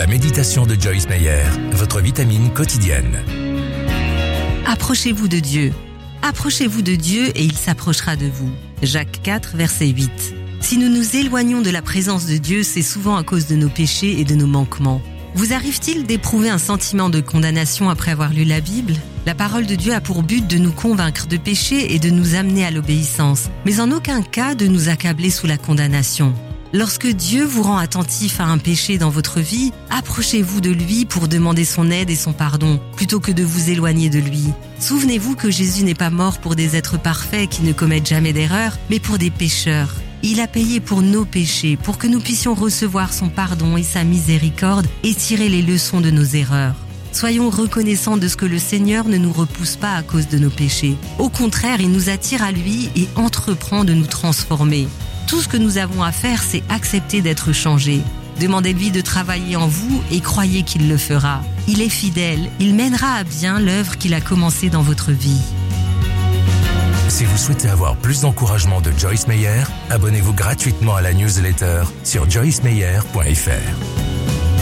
La méditation de Joyce Meyer, votre vitamine quotidienne. Approchez-vous de Dieu. Approchez-vous de Dieu et il s'approchera de vous. Jacques 4, verset 8. Si nous nous éloignons de la présence de Dieu, c'est souvent à cause de nos péchés et de nos manquements. Vous arrive-t-il d'éprouver un sentiment de condamnation après avoir lu la Bible ? La parole de Dieu a pour but de nous convaincre de péché et de nous amener à l'obéissance, mais en aucun cas de nous accabler sous la condamnation. Lorsque Dieu vous rend attentif à un péché dans votre vie, approchez-vous de lui pour demander son aide et son pardon, plutôt que de vous éloigner de lui. Souvenez-vous que Jésus n'est pas mort pour des êtres parfaits qui ne commettent jamais d'erreur, mais pour des pécheurs. Il a payé pour nos péchés, pour que nous puissions recevoir son pardon et sa miséricorde et tirer les leçons de nos erreurs. Soyons reconnaissants de ce que le Seigneur ne nous repousse pas à cause de nos péchés. Au contraire, il nous attire à lui et entreprend de nous transformer. Tout ce que nous avons à faire, c'est accepter d'être changés. Demandez-lui de travailler en vous et croyez qu'il le fera. Il est fidèle, il mènera à bien l'œuvre qu'il a commencée dans votre vie. Si vous souhaitez avoir plus d'encouragement de Joyce Meyer, abonnez-vous gratuitement à la newsletter sur joycemeyer.fr.